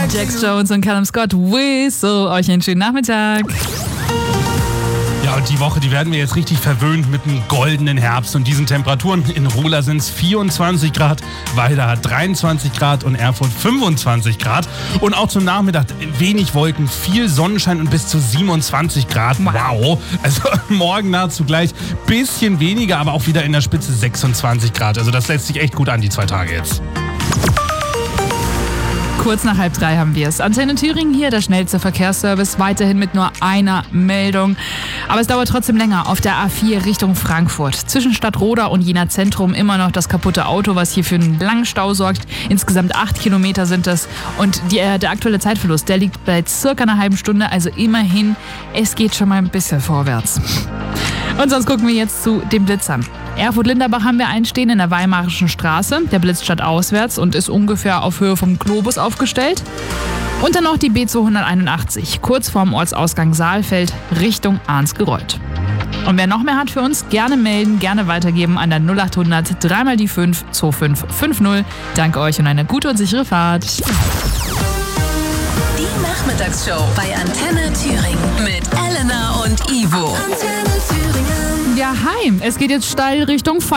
Jax Jones und Callum Scott, Whistle. Euch einen schönen Nachmittag. Ja, und die Woche, die werden wir jetzt richtig verwöhnt mit einem goldenen Herbst und diesen Temperaturen. In Rohla sind es 24 Grad, Weida hat 23 Grad und Erfurt 25 Grad. Und auch zum Nachmittag wenig Wolken, viel Sonnenschein und bis zu 27 Grad. Wow! Also morgen nahezu gleich, bisschen weniger, aber auch wieder in der Spitze 26 Grad. Also das lässt sich echt gut an, die 2 Tage jetzt. Kurz nach 2:30 haben wir es. Antenne Thüringen hier, der schnellste Verkehrsservice, weiterhin mit nur einer Meldung. Aber es dauert trotzdem länger auf der A4 Richtung Frankfurt. Zwischen Stadtroda und Jena Zentrum immer noch das kaputte Auto, was hier für einen langen Stau sorgt. Insgesamt 8 Kilometer sind es. Und der aktuelle Zeitverlust, der liegt bei circa einer halben Stunde. Also immerhin, es geht schon mal ein bisschen vorwärts. Und sonst gucken wir jetzt zu den Blitzern. Erfurt-Linderbach haben wir einstehen in der Weimarischen Straße. Der Blitz statt auswärts und ist ungefähr auf Höhe vom Globus aufgestellt. Und dann noch die B281, kurz vorm Ortsausgang Saalfeld, Richtung Arnsgereuth. Und wer noch mehr hat für uns, gerne melden, gerne weitergeben an der 0800 3 die 5 2550. Danke euch und eine gute und sichere Fahrt. Die Nachmittagsshow bei Antenne Thüringen mit Elena und Ivo. Ja, hi. Es geht jetzt steil Richtung